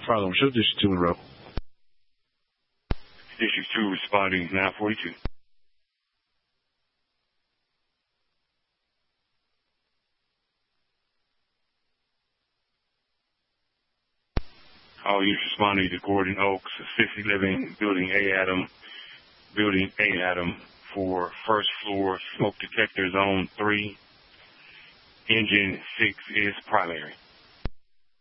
Fargo, show District 2 in a row. District 2 responding 942. All units responding to Gordon Oaks, assisted living, building A Adam for first floor, smoke detector zone 3, engine 6 is primary.